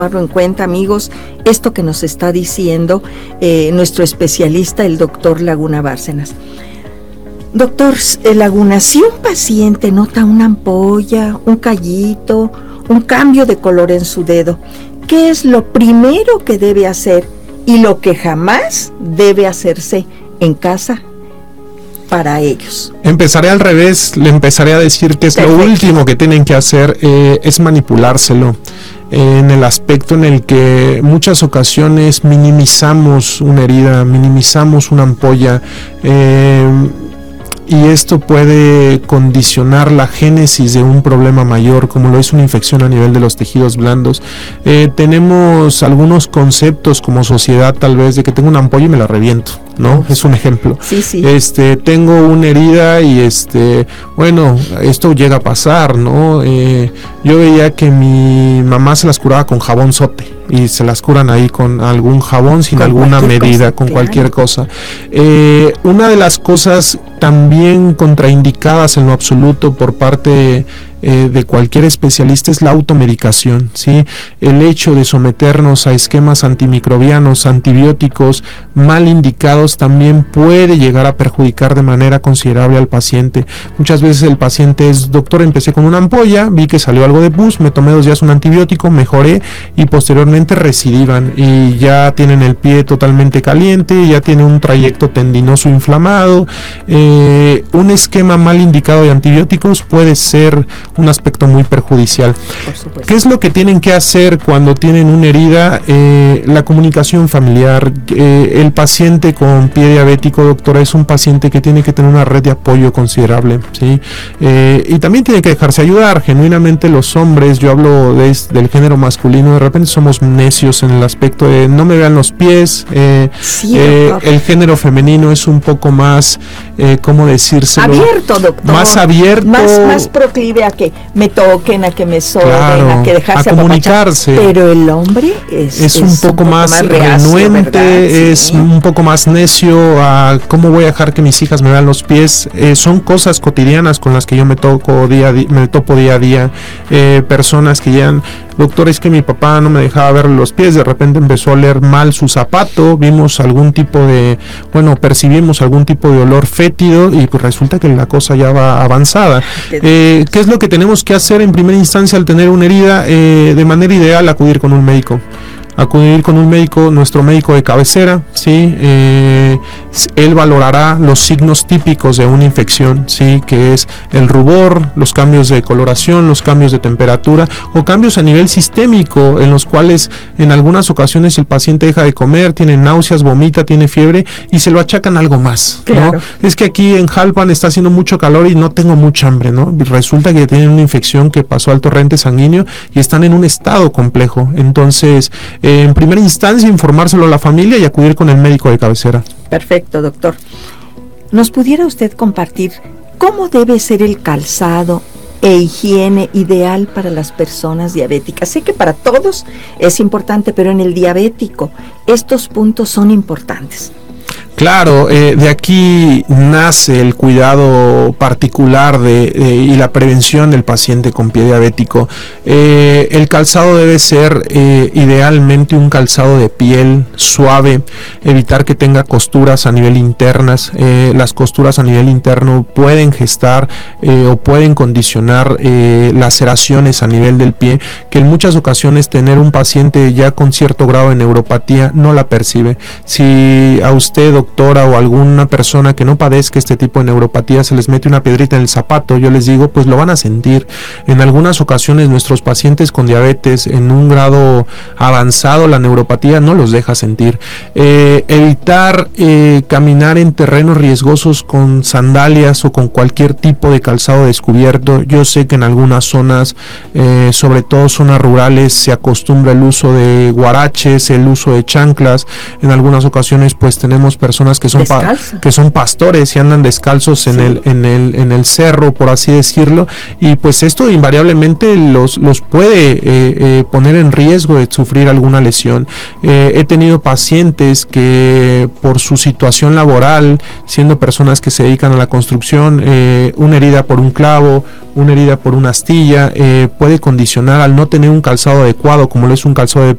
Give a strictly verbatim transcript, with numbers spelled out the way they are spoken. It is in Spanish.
en cuenta, amigos, esto que nos está diciendo eh, nuestro especialista, el doctor Laguna Bárcenas. Doctor Laguna, si un paciente nota una ampolla, un callito, un cambio de color en su dedo, ¿qué es lo primero que debe hacer y lo que jamás debe hacerse en casa para ellos? Empezaré al revés, le empezaré a decir que es Perfecto. Lo último que tienen que hacer, eh, es manipulárselo. En el aspecto en el que muchas ocasiones minimizamos una herida, minimizamos una ampolla, eh, y esto puede condicionar la génesis de un problema mayor, como lo es una infección a nivel de los tejidos blandos. Eh, tenemos algunos conceptos como sociedad, tal vez, de que tengo una ampolla y me la reviento, ¿no? Es un ejemplo. Sí, sí. Este, tengo una herida y este, bueno, esto llega a pasar, ¿no? Eh, yo veía que mi mamá se las curaba con jabón sote y se las curan ahí con algún jabón sin con alguna medida, cosa, con claro. cualquier cosa. Eh, una de las cosas también contraindicadas en lo absoluto por parte Eh, de cualquier especialista es la automedicación, ¿sí? El hecho de someternos a esquemas antimicrobianos, antibióticos mal indicados también puede llegar a perjudicar de manera considerable al paciente. Muchas veces el paciente es, doctor, empecé con una ampolla, vi que salió algo de pus, me tomé dos días un antibiótico, mejoré y posteriormente recidivan y ya tienen el pie totalmente caliente, ya tiene un trayecto tendinoso inflamado. Eh, un esquema mal indicado de antibióticos puede ser un aspecto muy perjudicial. ¿Qué es lo que tienen que hacer cuando tienen una herida? Eh, la comunicación familiar. Eh, el paciente con pie diabético, doctora, es un paciente que tiene que tener una red de apoyo considerable, ¿sí? Eh, y también tiene que dejarse ayudar. Genuinamente los hombres, yo hablo de, del género masculino, de repente somos necios en el aspecto de no me vean los pies. Eh, sí, eh, el género femenino es un poco más, eh, ¿cómo decírselo? Abierto, doctor. Más abierto. Más, más proclive a que me toquen, a que me soben, claro, a que dejarse a comunicarse. Pero el hombre es, es, es un, poco un poco más, más reacio, renuente, es sí. un poco más necio a cómo voy a dejar que mis hijas me vean los pies. Eh, son cosas cotidianas con las que yo me toco día a día, me topo día a día. Eh, personas que llegan, doctor, es que mi papá no me dejaba ver los pies, de repente empezó a oler mal su zapato, vimos algún tipo de, bueno, percibimos algún tipo de olor fétido y pues resulta que la cosa ya va avanzada. Eh, ¿Qué es lo que tenemos que hacer en primera instancia al tener una herida? Eh, de manera ideal, acudir con un médico. Acudir con un médico, nuestro médico de cabecera, ¿sí? Eh, él valorará los signos típicos de una infección, ¿sí? Que es el rubor, los cambios de coloración, los cambios de temperatura o cambios a nivel sistémico en los cuales en algunas ocasiones el paciente deja de comer, tiene náuseas, vomita, tiene fiebre y se lo achacan algo más, claro. ¿no? Es que aquí en Jalpan está haciendo mucho calor y no tengo mucha hambre, ¿no? Resulta que tienen una infección que pasó al torrente sanguíneo y están en un estado complejo. Entonces, eh, en primera instancia, informárselo a la familia y acudir con el médico de cabecera. Perfecto, doctor. ¿Nos pudiera usted compartir cómo debe ser el calzado e higiene ideal para las personas diabéticas? Sé que para todos es importante, pero en el diabético estos puntos son importantes. Claro, eh, de aquí nace el cuidado particular de, de, y la prevención del paciente con pie diabético. Eh, el calzado debe ser eh, idealmente un calzado de piel suave, evitar que tenga costuras a nivel internas. Eh, las costuras a nivel interno pueden gestar eh, o pueden condicionar eh, laceraciones a nivel del pie, que en muchas ocasiones tener un paciente ya con cierto grado de neuropatía no la percibe. Si a usted, doctora o alguna persona que no padezca este tipo de neuropatía se les mete una piedrita en el zapato, yo les digo, pues lo van a sentir. En algunas ocasiones nuestros pacientes con diabetes en un grado avanzado, la neuropatía no los deja sentir. Eh, evitar eh, caminar en terrenos riesgosos con sandalias o con cualquier tipo de calzado descubierto. Yo sé que en algunas zonas, eh, sobre todo zonas rurales, se acostumbra el uso de guaraches, el uso de chanclas. En algunas ocasiones pues tenemos personas personas que son pa, que son pastores y andan descalzos en sí. el en el en el cerro, por así decirlo, y pues esto invariablemente los los puede eh, eh, poner en riesgo de sufrir alguna lesión. Eh, he tenido pacientes que por su situación laboral, siendo personas que se dedican a la construcción, eh, una herida por un clavo, una herida por una astilla, eh, puede condicionar al no tener un calzado adecuado, como lo es un calzado de